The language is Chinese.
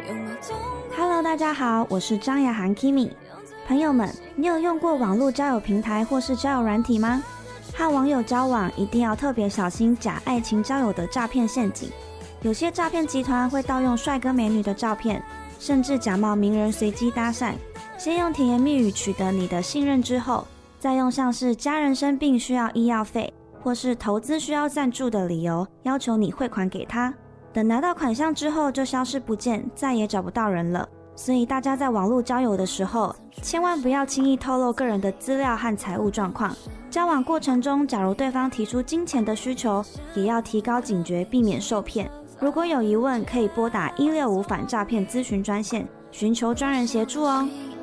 Hello， 大家好，我是张雅涵 Kimi。朋友们，你有用过网络交友平台或是交友软体吗？和网友交往一定要特别小心假爱情交友的诈骗陷阱。有些诈骗集团会盗用帅哥美女的照片，甚至假冒名人随机搭讪，先用甜言蜜语取得你的信任之后，再用像是家人生病需要医药费，或是投资需要赞助的理由，要求你汇款给他。等拿到款项之后就消失不见，再也找不到人了。所以大家在网络交友的时候，千万不要轻易透露个人的资料和财务状况。交往过程中，假如对方提出金钱的需求，也要提高警觉，避免受骗。如果有疑问，可以拨打165反诈骗咨询专线，寻求专人协助哦。